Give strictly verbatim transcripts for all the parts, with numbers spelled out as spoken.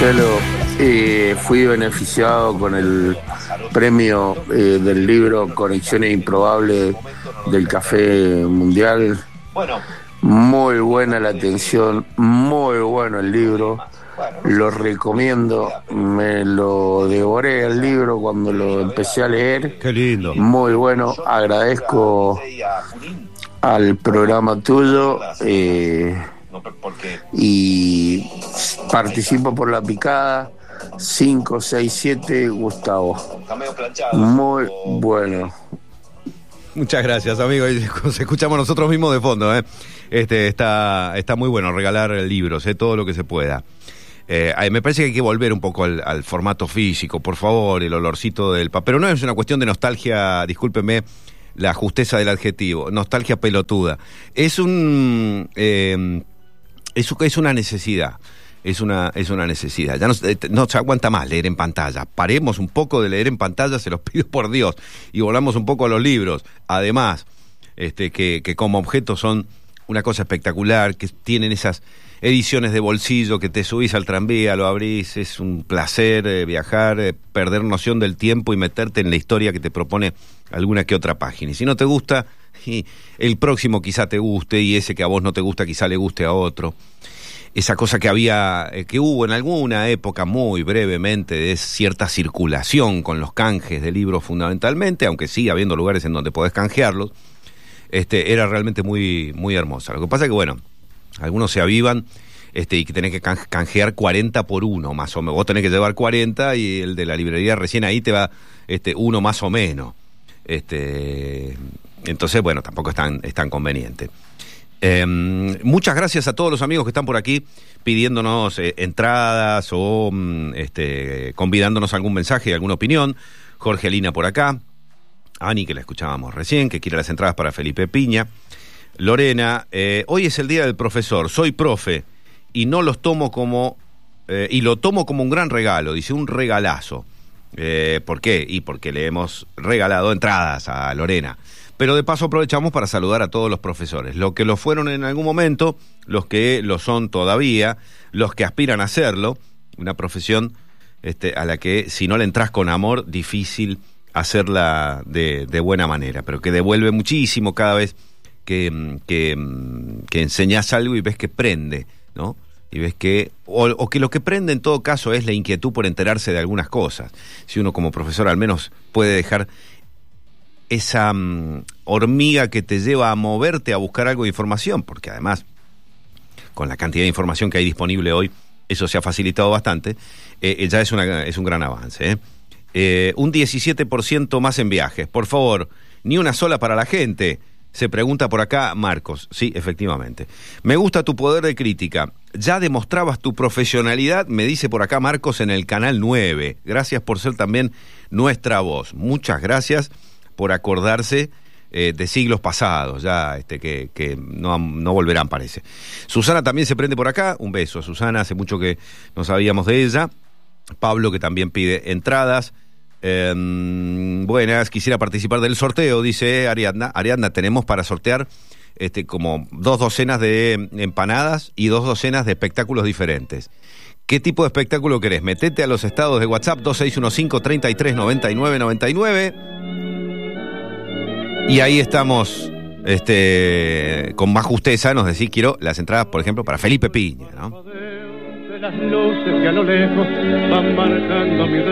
Marcelo, eh, fui beneficiado con el premio eh, del libro Conexiones Improbables del Café Mundial. Muy buena la atención, muy bueno el libro, lo recomiendo, me lo devoré el libro cuando lo empecé a leer. Qué lindo. Muy bueno, agradezco al programa tuyo eh, y participo por la picada cinco seis siete Gustavo. Muy bueno. Muchas gracias, amigo. Nos escuchamos nosotros mismos de fondo, ¿eh? Este, está, está muy bueno regalar libros, ¿eh? Todo lo que se pueda. Eh, me parece que hay que volver un poco al, al formato físico, por favor, el olorcito del papel. Pero no es una cuestión de nostalgia, discúlpeme la justeza del adjetivo, nostalgia pelotuda. Es un eh, es, es una necesidad. Es una, es una necesidad. Ya no, no se aguanta más leer en pantalla. Paremos un poco de leer en pantalla, se los pido por Dios, y volvamos un poco a los libros. Además, este, que, que como objeto son una cosa espectacular, que tienen esas ediciones de bolsillo que te subís al tranvía, lo abrís, es un placer eh, viajar, eh, perder noción del tiempo y meterte en la historia que te propone alguna que otra página. Y si no te gusta, y el próximo quizá te guste, y ese que a vos no te gusta quizá le guste a otro. Esa cosa que había, eh, que hubo en alguna época muy brevemente de cierta circulación con los canjes de libros fundamentalmente, aunque sigue habiendo lugares en donde podés canjearlos, este, era realmente muy, muy hermosa. Lo que pasa es que, bueno, algunos se avivan este, y que tenés que canjear cuarenta por uno, más o menos. Vos tenés que llevar cuarenta y el de la librería recién ahí te va este, uno más o menos. Este, entonces, bueno, tampoco es tan, es tan conveniente. Eh, muchas gracias a todos los amigos que están por aquí pidiéndonos eh, entradas o este, convidándonos a algún mensaje, alguna opinión. Jorge Alina por acá, Ani, que la escuchábamos recién, que quiere las entradas para Felipe Piña. Lorena, eh, hoy es el día del profesor, soy profe y no los tomo como eh, y lo tomo como un gran regalo, dice, un regalazo. Eh, ¿Por qué? Y porque le hemos regalado entradas a Lorena. Pero de paso aprovechamos para saludar a todos los profesores, los que lo fueron en algún momento, los que lo son todavía, los que aspiran a serlo, una profesión este, a la que si no le entras con amor, difícil hacerla de, de buena manera, pero que devuelve muchísimo cada vez que, que, que enseñás algo y ves que prende, ¿no? Y ves que, o, o que lo que prende en todo caso es la inquietud por enterarse de algunas cosas. Si uno como profesor al menos puede dejar esa um, hormiga que te lleva a moverte a buscar algo de información, porque además, con la cantidad de información que hay disponible hoy, eso se ha facilitado bastante, eh, ya es, una, es un gran avance. ¿eh? Eh, un diecisiete por ciento más en viajes. Por favor, ni una sola para la gente. Se pregunta por acá Marcos. Sí, efectivamente. Me gusta tu poder de crítica. Ya demostrabas tu profesionalidad, me dice por acá Marcos, en el Canal nueve. Gracias por ser también nuestra voz. Muchas gracias por acordarse eh, de siglos pasados, ya este, que, que no, no volverán, parece. Susana también se prende por acá. Un beso a Susana, hace mucho que no sabíamos de ella. Pablo, que también pide entradas. Eh, buenas, quisiera participar del sorteo, dice Ariadna. Ariadna, tenemos para sortear este, como dos docenas de empanadas y dos docenas de espectáculos diferentes. ¿Qué tipo de espectáculo querés? Metete a los estados de WhatsApp dos seis uno cinco, treinta y tres, noventa y nueve, noventa y nueve. Y ahí estamos este, con más justeza, nos decís, quiero las entradas, por ejemplo, para Felipe Piña, ¿no? Las luces que a lo lejos van marcando mi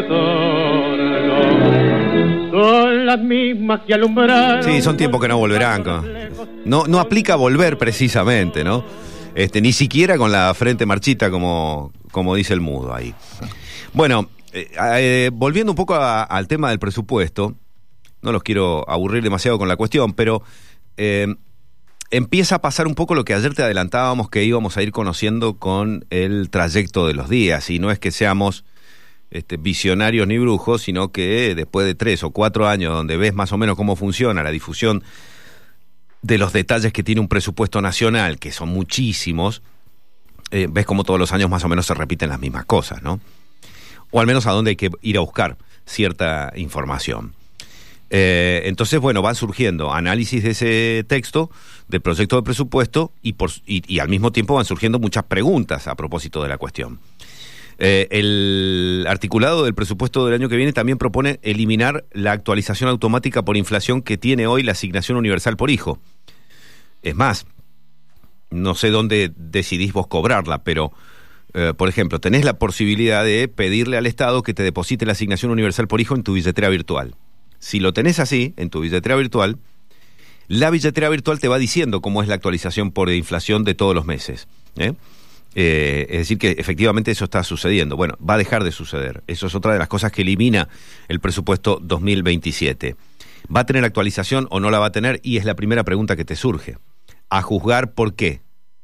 retorno. Son las mismas que alumbran. Sí, son tiempos que no volverán. No, no aplica volver precisamente, ¿no? Este, ni siquiera con la frente marchita, como, como dice el mudo ahí. Bueno, eh, eh, volviendo un poco a, al tema del presupuesto, no los quiero aburrir demasiado con la cuestión, pero eh, empieza a pasar un poco lo que ayer te adelantábamos que íbamos a ir conociendo con el trayecto de los días, y no es que seamos este, visionarios ni brujos, sino que después de tres o cuatro años donde ves más o menos cómo funciona la difusión de los detalles que tiene un presupuesto nacional, que son muchísimos, eh, ves como todos los años más o menos se repiten las mismas cosas, ¿no? O al menos a dónde hay que ir a buscar cierta información. Eh, entonces, bueno, van surgiendo análisis de ese texto, del proyecto de presupuesto, y, por, y, y al mismo tiempo van surgiendo muchas preguntas a propósito de la cuestión. Eh, el articulado del presupuesto del año que viene también propone eliminar la actualización automática por inflación que tiene hoy la asignación universal por hijo. Es más, no sé dónde decidís vos cobrarla, pero, eh, por ejemplo, tenés la posibilidad de pedirle al Estado que te deposite la asignación universal por hijo en tu billetera virtual. Si lo tenés así, en tu billetera virtual, la billetera virtual te va diciendo cómo es la actualización por inflación de todos los meses, ¿eh? Eh, es decir que efectivamente eso está sucediendo. Bueno, va a dejar de suceder. Eso es otra de las cosas que elimina el presupuesto dos mil veintisiete. ¿Va a tener actualización o no la va a tener? Y es la primera pregunta que te surge. A juzgar por qué.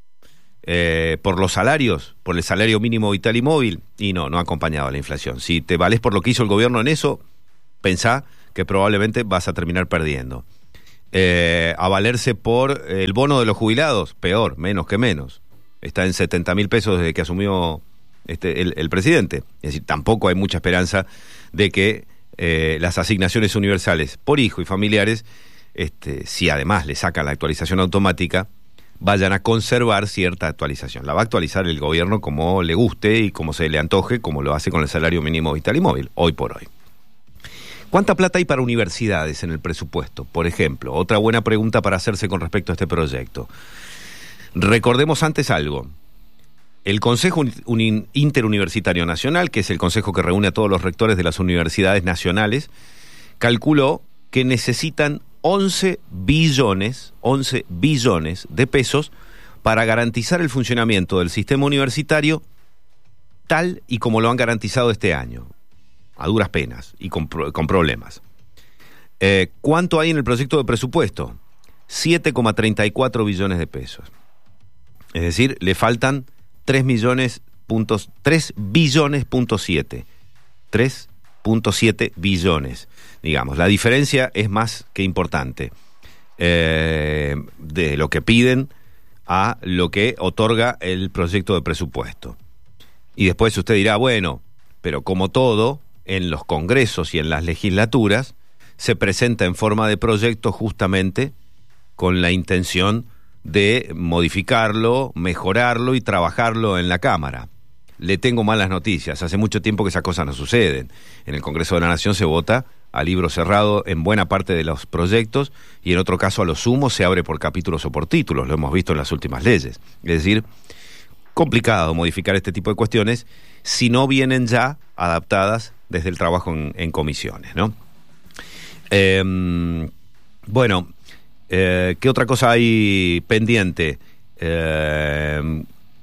Eh, ¿Por los salarios? ¿Por el salario mínimo vital y móvil? Y no, no ha acompañado a la inflación. Si te valés por lo que hizo el gobierno en eso, pensá que probablemente vas a terminar perdiendo. Eh, a valerse por el bono de los jubilados, peor, menos que menos. Está en setenta mil pesos desde que asumió este, el, el presidente. Es decir, tampoco hay mucha esperanza de que eh, las asignaciones universales por hijo y familiares, este, si además le sacan la actualización automática, vayan a conservar cierta actualización. La va a actualizar el gobierno como le guste y como se le antoje, como lo hace con el salario mínimo vital y móvil, hoy por hoy. ¿Cuánta plata hay para universidades en el presupuesto? Por ejemplo, otra buena pregunta para hacerse con respecto a este proyecto. Recordemos antes algo. El Consejo Interuniversitario Nacional, que es el consejo que reúne a todos los rectores de las universidades nacionales, calculó que necesitan once billones de pesos para garantizar el funcionamiento del sistema universitario tal y como lo han garantizado este año, a duras penas y con, con problemas. Eh, ¿Cuánto hay en el proyecto de presupuesto? siete coma treinta y cuatro billones de pesos. Es decir, le faltan tres millones puntos, tres billones punto siete. tres punto siete billones, digamos. La diferencia es más que importante eh, de lo que piden a lo que otorga el proyecto de presupuesto. Y después usted dirá, bueno, pero como todo, en los congresos y en las legislaturas, se presenta en forma de proyecto justamente con la intención de modificarlo, mejorarlo y trabajarlo en la Cámara. Le tengo malas noticias, hace mucho tiempo que esas cosas no suceden. En el Congreso de la Nación se vota a libro cerrado en buena parte de los proyectos y en otro caso a lo sumo se abre por capítulos o por títulos, lo hemos visto en las últimas leyes. Es decir, complicado modificar este tipo de cuestiones si no vienen ya adaptadas desde el trabajo en, en comisiones, ¿no? Eh, bueno, eh, ¿qué otra cosa hay pendiente? Eh,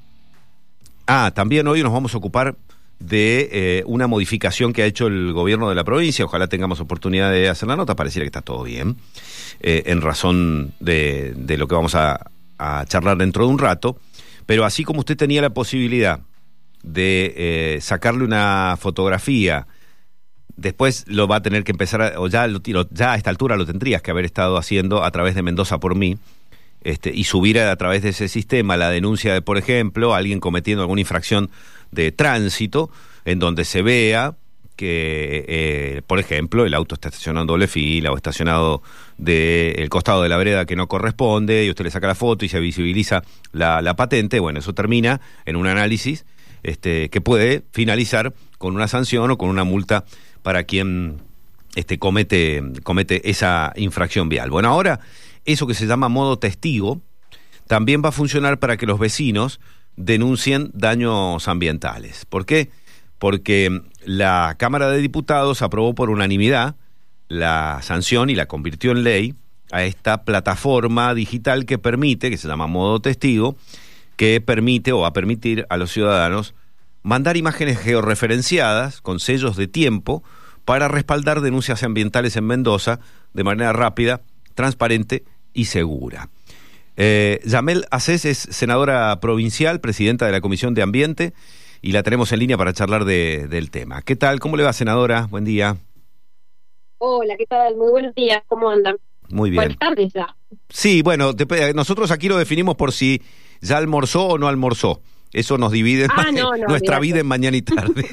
ah, también hoy nos vamos a ocupar de eh, una modificación que ha hecho el gobierno de la provincia. Ojalá tengamos oportunidad de hacer la nota. Pareciera que está todo bien, eh, en razón de, de lo que vamos a, a charlar dentro de un rato. Pero así como usted tenía la posibilidad de eh, sacarle una fotografía, después lo va a tener que empezar, a, o ya, lo, ya a esta altura lo tendrías que haber estado haciendo a través de Mendoza por mí, este, y subir a, a través de ese sistema la denuncia de, por ejemplo, alguien cometiendo alguna infracción de tránsito, en donde se vea que, eh, por ejemplo, el auto está estacionado en doble fila o estacionado del costado de la vereda que no corresponde, y usted le saca la foto y se visibiliza la, la patente. Bueno, eso termina en un análisis este, que puede finalizar con una sanción o con una multa para quien este, comete, comete esa infracción vial. Bueno, ahora eso que se llama modo testigo también va a funcionar para que los vecinos denuncien daños ambientales. ¿Por qué? Porque la Cámara de Diputados aprobó por unanimidad la sanción y la convirtió en ley a esta plataforma digital que permite, que se llama Modo Testigo, que permite o va a permitir a los ciudadanos mandar imágenes georreferenciadas con sellos de tiempo para respaldar denuncias ambientales en Mendoza de manera rápida, transparente y segura. Eh, Yamel Acés es senadora provincial, presidenta de la Comisión de Ambiente, y la tenemos en línea para charlar de, del tema. ¿Qué tal? ¿Cómo le va, senadora? Buen día. Hola, ¿qué tal? Muy buenos días, ¿cómo andan? Muy bien. Buenas tardes ya. Sí, bueno, te, nosotros aquí lo definimos por si ya almorzó o no almorzó. Eso nos divide ah, no, no, nuestra mirate. vida en mañana y tarde.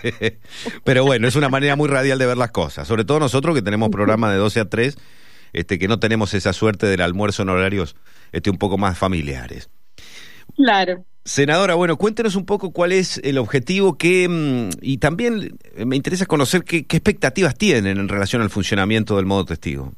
Pero bueno, es una manera muy radial de ver las cosas. Sobre todo nosotros que tenemos programa de doce a tres, este, que no tenemos esa suerte del almuerzo en horarios este, un poco más familiares. Claro. Senadora, bueno, cuéntenos un poco cuál es el objetivo que, y también me interesa conocer qué, qué expectativas tienen en relación al funcionamiento del modo testigo.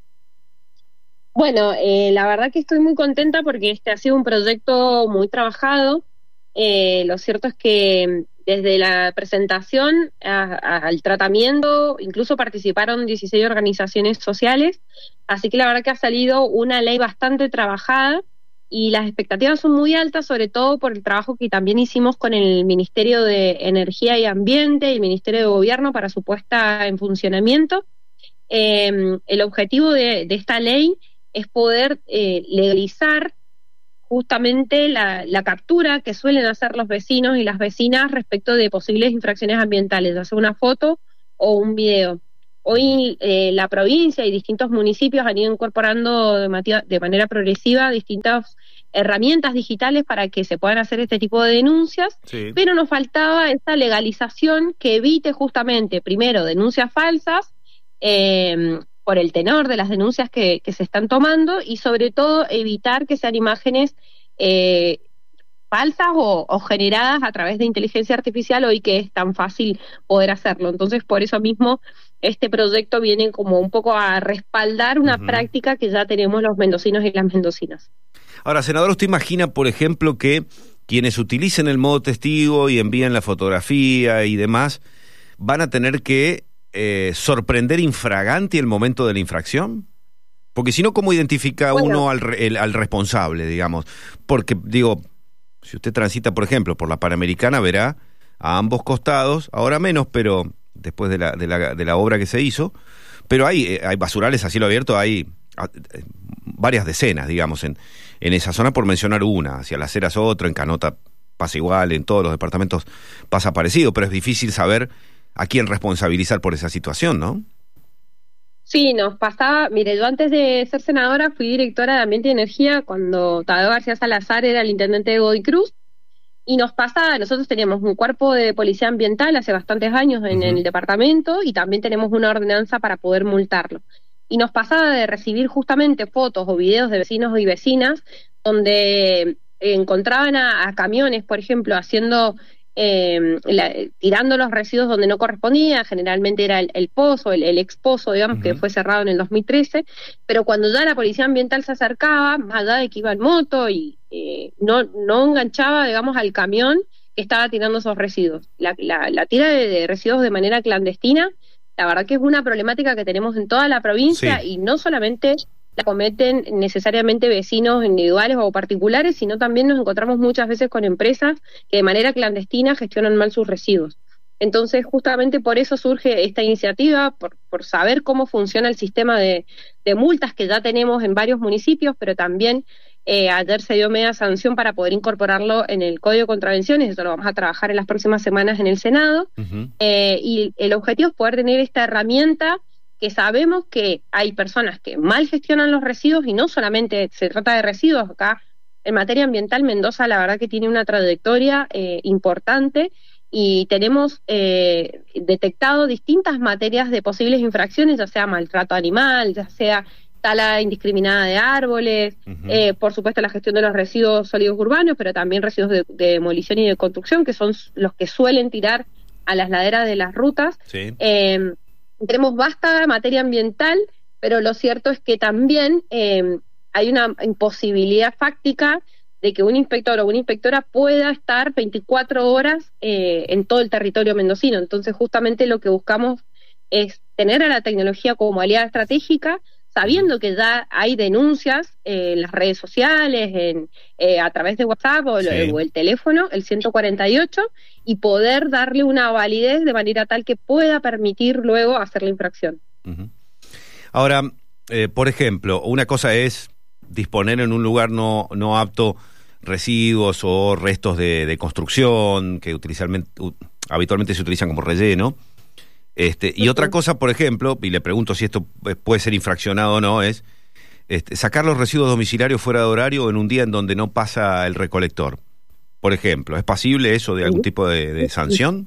Bueno, eh, la verdad que estoy muy contenta porque este ha sido un proyecto muy trabajado. Eh, lo cierto es que desde la presentación a, a, al tratamiento, incluso participaron dieciséis organizaciones sociales, así que la verdad que ha salido una ley bastante trabajada y las expectativas son muy altas, sobre todo por el trabajo que también hicimos con el Ministerio de Energía y Ambiente y el Ministerio de Gobierno para su puesta en funcionamiento. Eh, el objetivo de, de esta ley es poder eh, legalizar justamente la, la captura que suelen hacer los vecinos y las vecinas respecto de posibles infracciones ambientales, ya sea una foto o un video. Hoy eh, la provincia y distintos municipios han ido incorporando de, matia- de manera progresiva distintas herramientas digitales para que se puedan hacer este tipo de denuncias, sí. Pero nos faltaba esta legalización que evite justamente, primero, denuncias falsas, eh, por el tenor de las denuncias que, que se están tomando y sobre todo evitar que sean imágenes eh, falsas o, o generadas a través de inteligencia artificial hoy que es tan fácil poder hacerlo. Entonces, por eso mismo, este proyecto viene como un poco a respaldar una uh-huh. práctica que ya tenemos los mendocinos y las mendocinas. Ahora, senador, ¿usted imagina, por ejemplo, que quienes utilicen el modo testigo y envíen la fotografía y demás van a tener que Eh, sorprender infraganti el momento de la infracción? Porque si no, ¿cómo identifica bueno. uno al, el, al responsable, digamos? Porque, digo, si usted transita, por ejemplo, por la Panamericana, verá a ambos costados, ahora menos, pero después de la, de la, de la obra que se hizo, pero hay, hay basurales a cielo abierto, hay a, varias decenas, digamos, en, en esa zona, por mencionar una, hacia Las Heras otro, en Canota pasa igual, en todos los departamentos pasa parecido, pero es difícil saber a quién responsabilizar por esa situación, ¿no? Sí, nos pasaba, mire, yo antes de ser senadora fui directora de Ambiente y Energía cuando Tadeo García Salazar era el intendente de Godoy Cruz, y nos pasaba, nosotros teníamos un cuerpo de policía ambiental hace bastantes años en uh-huh. el departamento, y también tenemos una ordenanza para poder multarlo. Y nos pasaba de recibir justamente fotos o videos de vecinos y vecinas donde encontraban a, a camiones, por ejemplo, haciendo... Eh, la, tirando los residuos donde no correspondía, generalmente era el, el pozo, el, el expozo, digamos, uh-huh. que fue cerrado en el dos mil trece, pero cuando ya la policía ambiental se acercaba, más allá de que iba en moto y eh, no, no enganchaba, digamos, al camión que estaba tirando esos residuos. La, la, la tira de, de residuos de manera clandestina, la verdad que es una problemática que tenemos en toda la provincia, sí. Y no solamente la cometen necesariamente vecinos individuales o particulares, sino también nos encontramos muchas veces con empresas que de manera clandestina gestionan mal sus residuos. Entonces, justamente por eso surge esta iniciativa, por, por saber cómo funciona el sistema de, de multas que ya tenemos en varios municipios, pero también eh, ayer se dio media sanción para poder incorporarlo en el Código de Contravenciones, eso lo vamos a trabajar en las próximas semanas en el Senado, uh-huh. eh, y el objetivo es poder tener esta herramienta que sabemos que hay personas que mal gestionan los residuos, y no solamente se trata de residuos. Acá en materia ambiental Mendoza la verdad que tiene una trayectoria eh, importante, y tenemos eh, detectado distintas materias de posibles infracciones, ya sea maltrato animal, ya sea tala indiscriminada de árboles, uh-huh. eh, por supuesto la gestión de los residuos sólidos urbanos, pero también residuos de, de demolición y de construcción, que son los que suelen tirar a las laderas de las rutas. Sí. Eh, Tenemos vasta materia ambiental, pero lo cierto es que también eh, hay una imposibilidad fáctica de que un inspector o una inspectora pueda estar veinticuatro horas eh, en todo el territorio mendocino. Entonces, justamente lo que buscamos es tener a la tecnología como aliada estratégica, sabiendo que ya hay denuncias eh, en las redes sociales, en, eh, a través de WhatsApp o, sí. o el teléfono, el ciento cuarenta y ocho, y poder darle una validez de manera tal que pueda permitir luego hacer la infracción. Uh-huh. Ahora, eh, por ejemplo, una cosa es disponer en un lugar no, no apto residuos o restos de, de construcción que utilizalmente, uh, habitualmente se utilizan como relleno. Este, y uh-huh. otra cosa, por ejemplo, y le pregunto si esto puede ser infraccionado o no, es este, sacar los residuos domiciliarios fuera de horario en un día en donde no pasa el recolector. Por ejemplo, ¿es pasible eso de algún uh-huh. tipo de, de sanción?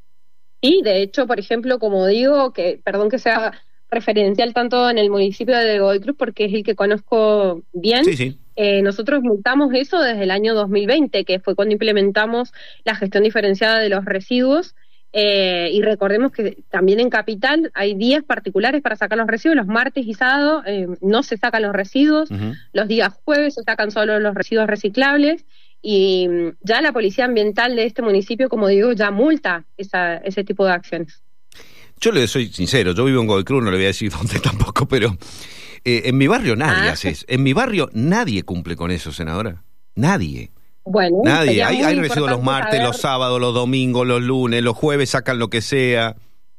Sí, de hecho, por ejemplo, como digo, que perdón que sea referencial tanto en el municipio de Godoy Cruz, porque es el que conozco bien, sí, sí. Eh, nosotros multamos eso desde el año dos mil veinte, que fue cuando implementamos la gestión diferenciada de los residuos, eh, y recordemos que también en Capital hay días particulares para sacar los residuos, los martes y sábados eh, no se sacan los residuos, uh-huh. Los días jueves se sacan solo los residuos reciclables, y ya la Policía Ambiental de este municipio, como digo, ya multa esa, ese tipo de acciones. Yo le soy sincero, yo vivo en Godoy Cruz, no le voy a decir dónde tampoco, pero eh, en mi barrio nadie ah. hace eso. En mi barrio nadie cumple con eso, senadora. Nadie. Bueno, nadie. Hay, hay residuos los martes, saber... los sábados, los domingos, los lunes, los jueves sacan lo que sea.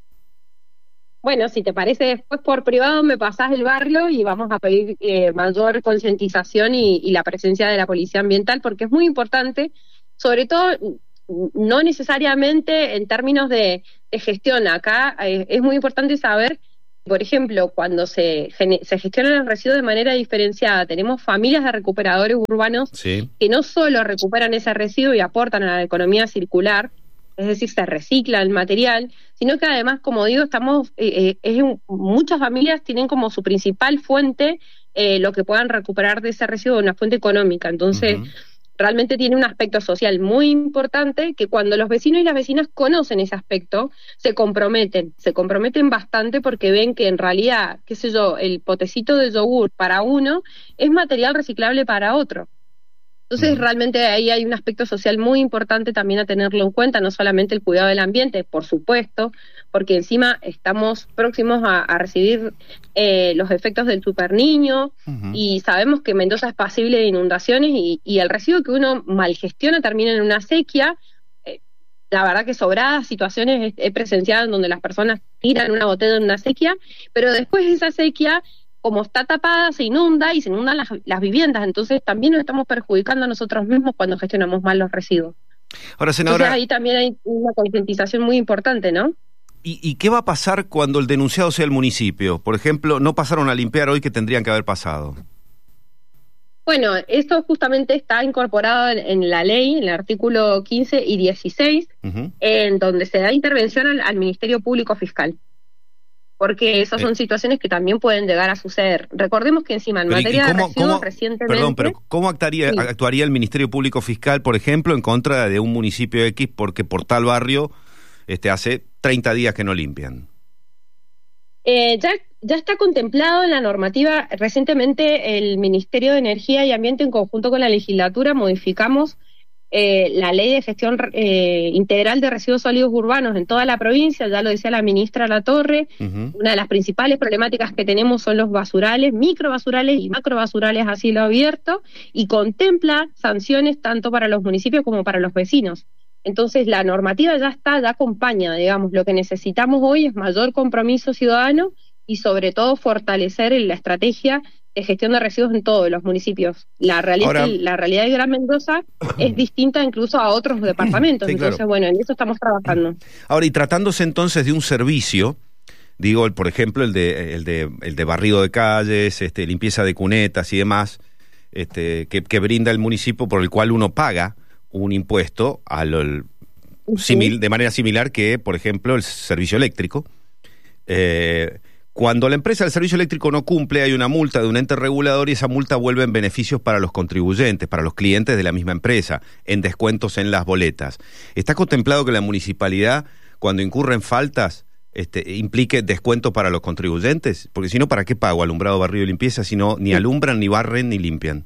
Bueno, si te parece, después por privado me pasás el barrio y vamos a pedir eh, mayor concientización y, y la presencia de la Policía Ambiental, porque es muy importante, sobre todo, no necesariamente en términos de, de gestión. Acá eh, es muy importante saber, por ejemplo, cuando se, se gestionan los residuos de manera diferenciada, tenemos familias de recuperadores urbanos sí. que no solo recuperan ese residuo y aportan a la economía circular, es decir, se recicla el material, sino que además, como digo, estamos eh, eh, es un, muchas familias tienen como su principal fuente eh, lo que puedan recuperar de ese residuo, una fuente económica. Entonces, uh-huh. realmente tiene un aspecto social muy importante, que cuando los vecinos y las vecinas conocen ese aspecto, se comprometen, se comprometen bastante porque ven que en realidad, qué sé yo, el potecito de yogur para uno es material reciclable para otro. Entonces, realmente ahí hay un aspecto social muy importante también a tenerlo en cuenta, no solamente el cuidado del ambiente, por supuesto, porque encima estamos próximos a, a recibir eh, los efectos del Super Niño, uh-huh. y sabemos que Mendoza es pasible de inundaciones y, y el residuo que uno malgestiona termina en una sequía. Eh, la verdad que sobradas situaciones he, he presenciado en donde las personas tiran una botella en una sequía, pero después de esa sequía, como está tapada, se inunda y se inundan las, las viviendas, entonces también nos estamos perjudicando a nosotros mismos cuando gestionamos mal los residuos. Ahora, senadora, entonces ahí también hay una concientización muy importante, ¿no? ¿Y, ¿Y qué va a pasar cuando el denunciado sea el municipio? Por ejemplo, no pasaron a limpiar hoy que tendrían que haber pasado. Bueno, esto justamente está incorporado en, en la ley, en el artículo quince y dieciséis, uh-huh. en donde se da intervención al, al Ministerio Público Fiscal. Porque esas son situaciones que también pueden llegar a suceder. Recordemos que encima en pero materia cómo, de residuos cómo, recientemente... Perdón, pero ¿cómo actuaría, sí. actuaría el Ministerio Público Fiscal, por ejemplo, en contra de un municipio X porque por tal barrio este, hace treinta días que no limpian? Eh, ya, ya está contemplado en la normativa. Recientemente el Ministerio de Energía y Ambiente, en conjunto con la legislatura, modificamos Eh, la ley de gestión eh, integral de residuos sólidos urbanos en toda la provincia. Ya lo decía la ministra Latorre, uh-huh. una de las principales problemáticas que tenemos son los basurales, microbasurales y macrobasurales a cielo abierto, y contempla sanciones tanto para los municipios como para los vecinos. Entonces la normativa ya está, ya acompaña, digamos, lo que necesitamos hoy es mayor compromiso ciudadano y sobre todo fortalecer la estrategia de gestión de residuos en todos los municipios. La realidad, Ahora, la realidad de Gran Mendoza es distinta incluso a otros departamentos, sí, entonces claro. bueno, en eso estamos trabajando. Ahora, y tratándose entonces de un servicio, digo, por ejemplo, el de el de el de barrido de calles, este, limpieza de cunetas y demás, este, que, que brinda el municipio, por el cual uno paga un impuesto al, sí. simil, de manera similar que, por ejemplo, el servicio eléctrico. Eh, Cuando la empresa del servicio eléctrico no cumple, hay una multa de un ente regulador y esa multa vuelve en beneficios para los contribuyentes, para los clientes de la misma empresa, en descuentos en las boletas. ¿Está contemplado que la municipalidad, cuando incurre en faltas, este, implique descuento para los contribuyentes? Porque si no, ¿para qué pago alumbrado, barrido y limpieza si no ni alumbran, ni barren, ni limpian?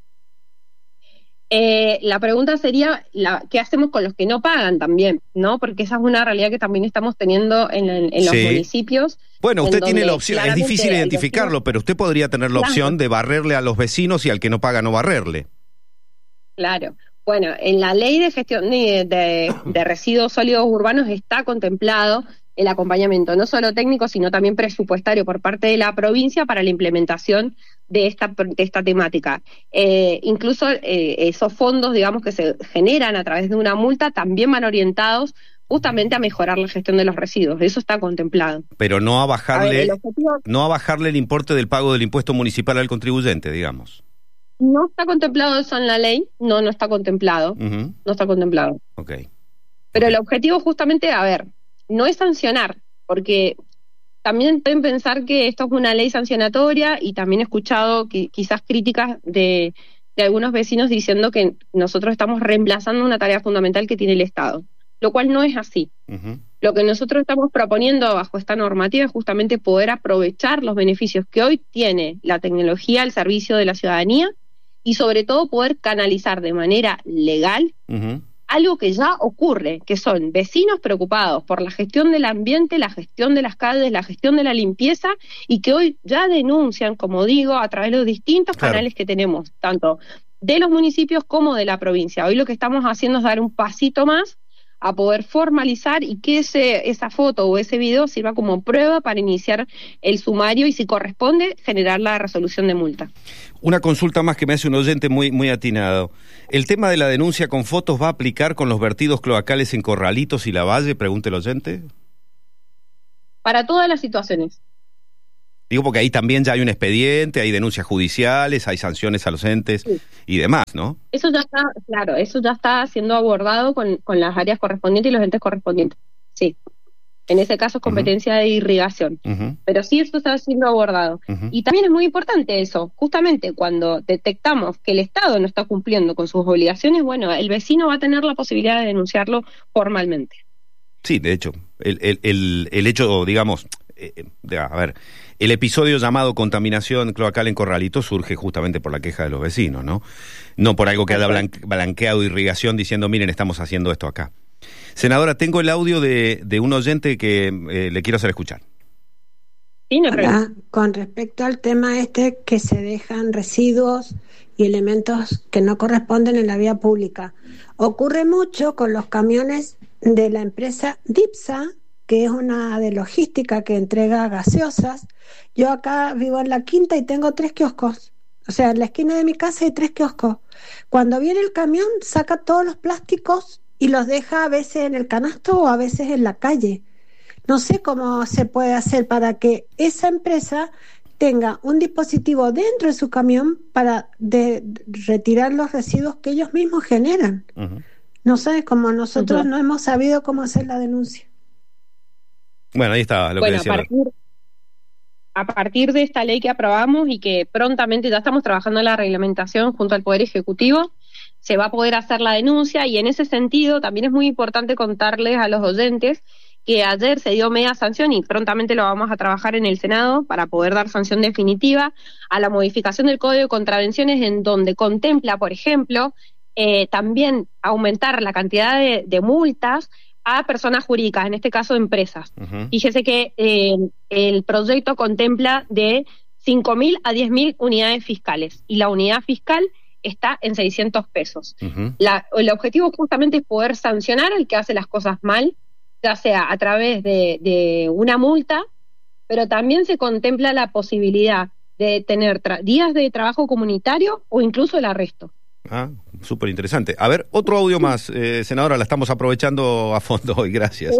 Eh, la pregunta sería, la, ¿qué hacemos con los que no pagan también? ¿No? Porque esa es una realidad que también estamos teniendo en, en, en los sí. municipios. Bueno, usted tiene la opción, es difícil identificarlo, pero usted podría tener la claro. opción de barrerle a los vecinos y al que no paga no barrerle. Claro. Bueno, en la ley de gestión de, de, de residuos sólidos urbanos está contemplado el acompañamiento, no solo técnico, sino también presupuestario por parte de la provincia para la implementación de esta, de esta temática. Eh, incluso eh, esos fondos, digamos, que se generan a través de una multa, también van orientados justamente a mejorar la gestión de los residuos. Eso está contemplado. Pero no a bajarle, a ver, el objetivo, no a bajarle el importe del pago del impuesto municipal al contribuyente, digamos. No está contemplado eso en la ley, no, no está contemplado, uh-huh. no está contemplado. Okay. Pero okay. el objetivo justamente, a ver, no es sancionar, porque también pueden pensar que esto es una ley sancionatoria y también he escuchado que, quizás críticas de, de algunos vecinos diciendo que nosotros estamos reemplazando una tarea fundamental que tiene el Estado, lo cual no es así. Uh-huh. Lo que nosotros estamos proponiendo bajo esta normativa es justamente poder aprovechar los beneficios que hoy tiene la tecnología al servicio de la ciudadanía y sobre todo poder canalizar de manera legal uh-huh. algo que ya ocurre, que son vecinos preocupados por la gestión del ambiente, la gestión de las calles, la gestión de la limpieza, y que hoy ya denuncian, como digo, a través de los distintos claro. canales que tenemos, tanto de los municipios como de la provincia. Hoy lo que estamos haciendo es dar un pasito más a poder formalizar y que ese, esa foto o ese video sirva como prueba para iniciar el sumario y, si corresponde, generar la resolución de multa. Una consulta más que me hace un oyente muy, muy atinado. ¿El tema de la denuncia con fotos va a aplicar con los vertidos cloacales en Corralitos y La Valle? Pregunta el oyente. Para todas las situaciones. Digo porque ahí también ya hay un expediente, hay denuncias judiciales, hay sanciones a los entes sí. y demás, ¿no? Eso ya está, claro, eso ya está siendo abordado con, con las áreas correspondientes y los entes correspondientes, sí. En ese caso es competencia uh-huh. de irrigación, uh-huh. pero sí esto está siendo abordado. Uh-huh. Y también es muy importante eso, justamente cuando detectamos que el Estado no está cumpliendo con sus obligaciones, bueno, el vecino va a tener la posibilidad de denunciarlo formalmente. Sí, de hecho, el, el, el, el hecho, digamos, eh, a ver, el episodio llamado contaminación cloacal en Corralitos surge justamente por la queja de los vecinos, ¿no? No por algo que haya blanque, blanqueado irrigación diciendo, miren, estamos haciendo esto acá. Senadora, tengo el audio de, de un oyente que eh, le quiero hacer escuchar. Sí, no, Hola, con respecto al tema este que se dejan residuos y elementos que no corresponden en la vía pública. Ocurre mucho con los camiones de la empresa Dipsa, que es una de logística que entrega gaseosas. Yo acá vivo en la Quinta y tengo tres kioscos. O sea, en la esquina de mi casa hay tres kioscos. Cuando viene el camión, saca todos los plásticos y los deja a veces en el canasto o a veces en la calle. No sé cómo se puede hacer para que esa empresa tenga un dispositivo dentro de su camión para de, retirar los residuos que ellos mismos generan. Uh-huh. No sé, como nosotros uh-huh. no hemos sabido cómo hacer la denuncia. Bueno, ahí está lo bueno, que decía. A partir, a partir de esta ley que aprobamos y que prontamente ya estamos trabajando en la reglamentación junto al Poder Ejecutivo, se va a poder hacer la denuncia, y en ese sentido también es muy importante contarles a los oyentes que ayer se dio media sanción y prontamente lo vamos a trabajar en el Senado para poder dar sanción definitiva a la modificación del Código de Contravenciones, en donde contempla, por ejemplo, eh, también aumentar la cantidad de, de multas a personas jurídicas, en este caso empresas. Uh-huh. Fíjese que eh, el proyecto contempla de cinco mil a diez mil unidades fiscales, y la unidad fiscal está en seiscientos pesos. Uh-huh. La, el objetivo justamente es poder sancionar al que hace las cosas mal, ya sea a través de, de una multa, pero también se contempla la posibilidad de tener tra- días de trabajo comunitario o incluso el arresto. Ah, súper interesante. A ver, otro audio más, eh, senadora, la estamos aprovechando a fondo hoy, gracias.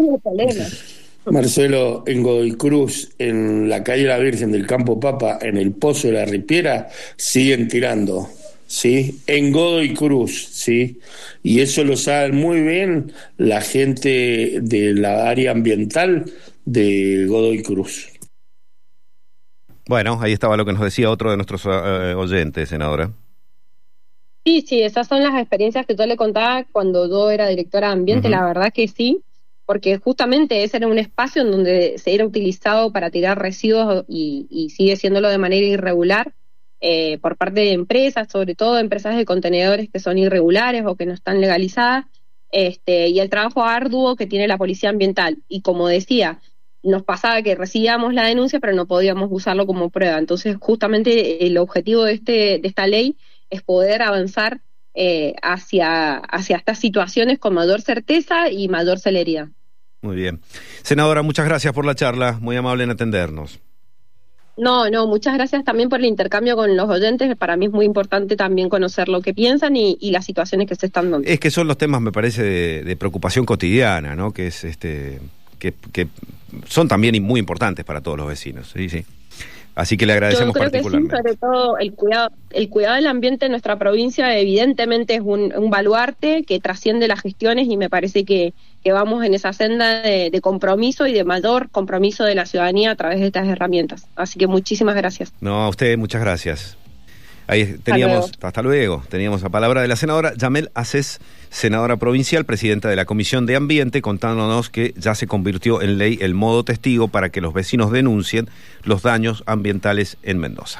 Marcelo, en Godoy Cruz, en la calle La Virgen del Campo Papa, en el Pozo de la Ripiera, siguen tirando, ¿sí? En Godoy Cruz, ¿sí? Y eso lo sabe muy bien la gente de la área ambiental de Godoy Cruz. Bueno, ahí estaba lo que nos decía otro de nuestros uh, oyentes, senadora. Sí, sí, esas son las experiencias que yo le contaba cuando yo era directora de ambiente, uh-huh. La verdad que sí, porque justamente ese era un espacio en donde se era utilizado para tirar residuos y, y sigue siéndolo de manera irregular eh, por parte de empresas, sobre todo empresas de contenedores que son irregulares o que no están legalizadas, este, y el trabajo arduo que tiene la policía ambiental. Y como decía, nos pasaba que recibíamos la denuncia pero no podíamos usarlo como prueba. Entonces justamente el objetivo de, este, de esta ley es poder avanzar eh, hacia, hacia estas situaciones con mayor certeza y mayor celeridad. Muy bien. Senadora, muchas gracias por la charla, muy amable en atendernos. No, no, muchas gracias también por el intercambio con los oyentes. Para mí es muy importante también conocer lo que piensan y, y las situaciones que se están dando. Es que son los temas, me parece, de, de preocupación cotidiana, ¿no? Que es este, que, que son también muy importantes para todos los vecinos. Sí, sí. Así que le agradecemos Yo creo particularmente. Que sí, sobre todo el cuidado, el cuidado del ambiente en nuestra provincia evidentemente es un, un baluarte que trasciende las gestiones, y me parece que, que vamos en esa senda de, de compromiso y de mayor compromiso de la ciudadanía a través de estas herramientas. Así que muchísimas gracias. No, a usted muchas gracias. Ahí teníamos, hasta luego. hasta luego, teníamos la palabra de la senadora Yamel Aces, senadora provincial, presidenta de la Comisión de Ambiente, contándonos que ya se convirtió en ley el modo testigo para que los vecinos denuncien los daños ambientales en Mendoza.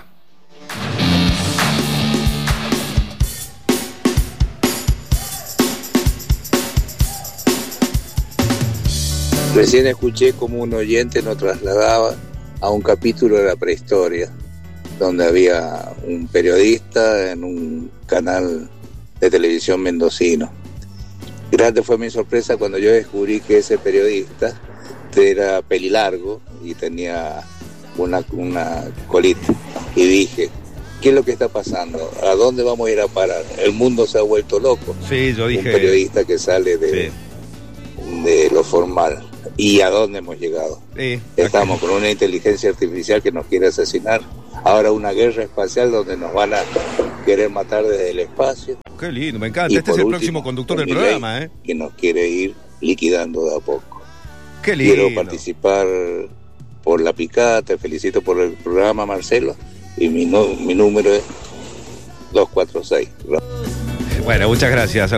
Recién escuché como un oyente nos trasladaba a un capítulo de la prehistoria, donde había un periodista en un canal de televisión mendocino. Grande fue mi sorpresa cuando yo descubrí que ese periodista era pelilargo y tenía una, una colita. Y dije, ¿qué es lo que está pasando? ¿A dónde vamos a ir a parar? El mundo se ha vuelto loco. Sí, yo dije... Un periodista que sale de, sí. de lo formal. ¿Y a dónde hemos llegado? Sí, Estamos con una inteligencia artificial que nos quiere asesinar. Ahora una guerra espacial donde nos van a querer matar desde el espacio. Qué lindo, me encanta. Y este es el último, próximo conductor del programa, ¿eh? Que nos quiere ir liquidando de a poco. Qué lindo. Quiero participar por la picada. Te felicito por el programa, Marcelo. Y mi, no, mi número es dos cuatro seis. Bueno, muchas gracias.